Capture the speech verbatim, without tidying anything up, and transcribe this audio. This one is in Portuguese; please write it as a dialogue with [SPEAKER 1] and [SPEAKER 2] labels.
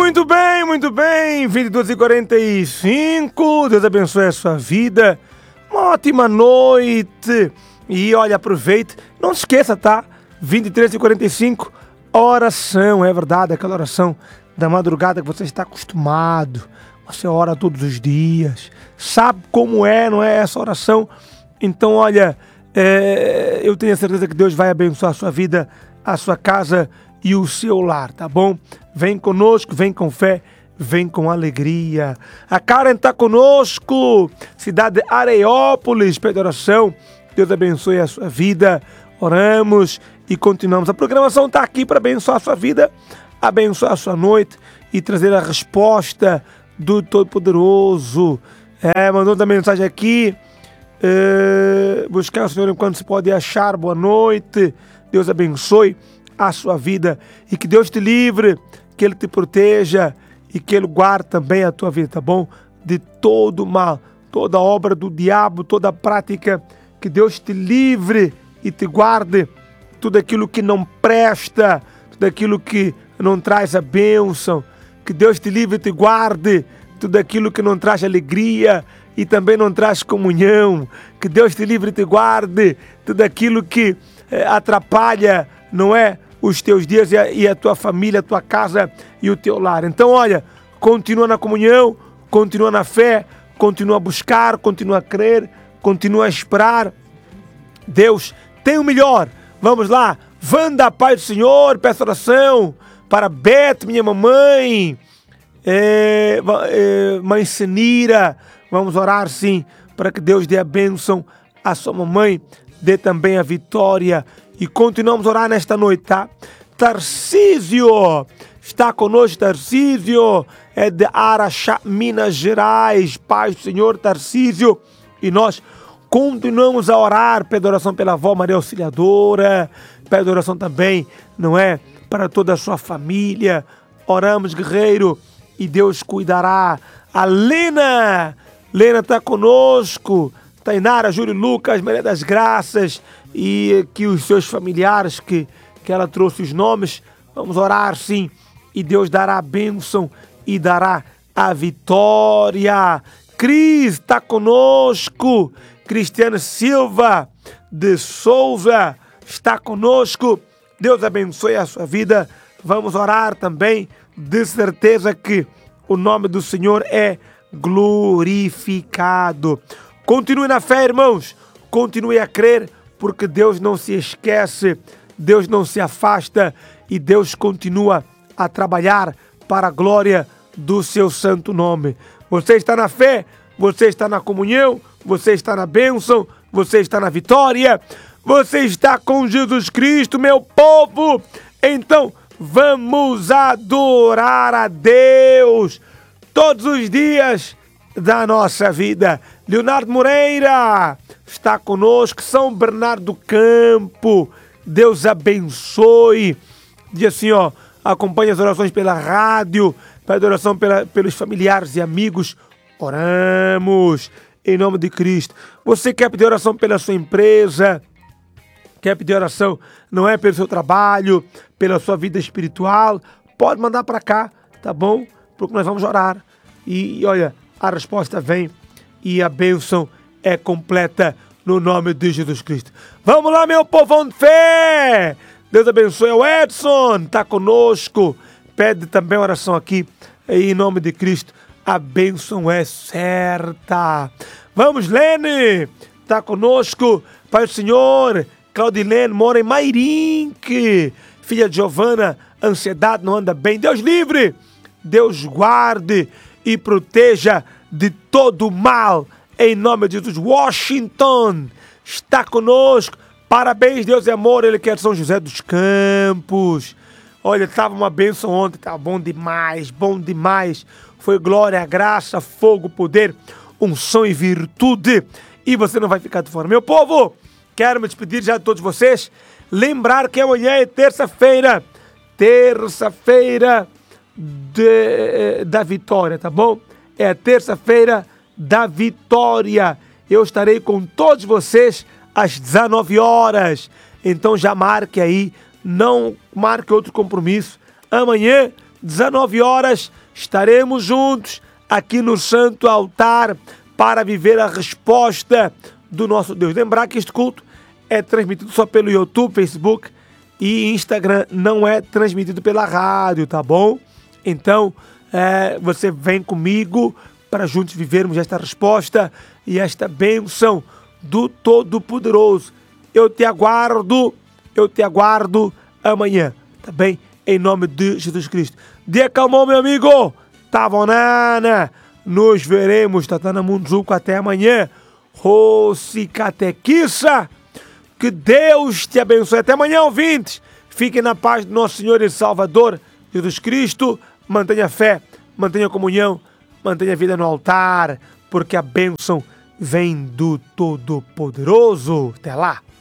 [SPEAKER 1] Muito bem, muito bem, vinte e duas e quarenta e cinco, Deus abençoe a sua vida, uma ótima noite, e olha, aproveite, não se esqueça, tá? vinte e três e quarenta e cinco, oração, é verdade, aquela oração da madrugada que você está acostumado, você ora todos os dias, sabe como é, não é essa oração? Então, olha, é, eu tenho a certeza que Deus vai abençoar a sua vida, a sua casa e o seu lar, tá bom? Vem conosco, vem com fé, vem com alegria. A Karen está conosco, cidade de Areópolis, pede oração. Deus abençoe a sua vida. Oramos e continuamos. A programação está aqui para abençoar a sua vida, abençoar a sua noite e trazer a resposta do Todo-Poderoso. É, mandou uma mensagem aqui. É, buscar o Senhor enquanto se pode achar. Boa noite. Deus abençoe a sua vida e que Deus te livre, que Ele te proteja e que Ele guarde também a tua vida, tá bom? De todo mal, toda obra do diabo, toda prática, que Deus te livre e te guarde tudo aquilo que não presta, tudo aquilo que não traz a bênção, que Deus te livre e te guarde tudo aquilo que não traz alegria e também não traz comunhão, que Deus te livre e te guarde tudo aquilo que é, atrapalha, não é? Os teus dias e a, e a tua família, a tua casa e o teu lar. Então, olha, continua na comunhão, continua na fé, continua a buscar, continua a crer, continua a esperar. Deus tem o melhor. Vamos lá. Wanda, Pai do Senhor, peço oração para Beth, minha mamãe, é, é, mãe Senira. Vamos orar, sim, para que Deus dê a bênção à sua mamãe, dê também a vitória. E continuamos a orar nesta noite, tá? Tarcísio está conosco, Tarcísio, é de Araxá, Minas Gerais. Paz do Senhor, Tarcísio. E nós continuamos a orar, pede oração pela avó Maria Auxiliadora, pede oração também, não é? Para toda a sua família. Oramos, guerreiro, e Deus cuidará. A Lena, Lena está conosco. Tainara, Júlio Lucas, Maria das Graças e que os seus familiares que, que ela trouxe os nomes, vamos orar sim, e Deus dará a bênção e dará a vitória. Cris está conosco, Cristiano Silva de Souza está conosco, Deus abençoe a sua vida. Vamos orar também, de certeza que o nome do Senhor é glorificado. Continue na fé, irmãos, continue a crer, porque Deus não se esquece, Deus não se afasta e Deus continua a trabalhar para a glória do seu santo nome. Você está na fé, você está na comunhão, você está na bênção, você está na vitória, você está com Jesus Cristo, meu povo. Então, vamos adorar a Deus todos os dias da nossa vida. Leonardo Moreira está conosco, São Bernardo do Campo, Deus abençoe. Diz assim, ó, acompanhe as orações pela rádio, pede oração pela, pelos familiares e amigos. Oramos em nome de Cristo. Você quer pedir oração pela sua empresa, quer pedir oração, não é pelo seu trabalho, pela sua vida espiritual, pode mandar para cá, tá bom? Porque nós vamos orar. E, e olha, a resposta vem e a bênção é completa no nome de Jesus Cristo. Vamos lá, meu povão de fé! Deus abençoe o Edson, está conosco. Pede também oração aqui, em nome de Cristo. A bênção é certa. Vamos, Lene, está conosco. Pai do Senhor, Claudilene mora em Mairinque. Filha de Giovana, ansiedade não anda bem. Deus livre, Deus guarde e proteja de todo o mal, em nome de Jesus. Washington está conosco, parabéns, Deus é amor, Ele quer São José dos Campos. Olha, estava uma bênção ontem, estava bom demais, bom demais, foi glória, graça, fogo, poder, unção e virtude, e você não vai ficar de fora. Meu povo, quero me despedir já de todos vocês, lembrar que amanhã é terça-feira, terça-feira de, da vitória, tá bom? É a terça-feira da vitória. Eu estarei com todos vocês às dezenove horas. Então já marque aí, não marque outro compromisso. Amanhã, dezenove horas, estaremos juntos aqui no Santo Altar para viver a resposta do nosso Deus. Lembrar que este culto é transmitido só pelo YouTube, Facebook e Instagram, não é transmitido pela rádio, tá bom? Então, é, você vem comigo para juntos vivermos esta resposta e esta bênção do Todo-Poderoso. Eu te aguardo, eu te aguardo amanhã, tá bem? Em nome de Jesus Cristo. Dia calmou, meu amigo. Tavonana. Nos veremos, Tatana Munzuco, até amanhã. Rossi Catequissa. Que Deus te abençoe. Até amanhã, ouvintes. Fiquem na paz do nosso Senhor e Salvador, Jesus Cristo. Mantenha fé, mantenha comunhão, mantenha a vida no altar, porque a bênção vem do Todo-Poderoso. Até lá.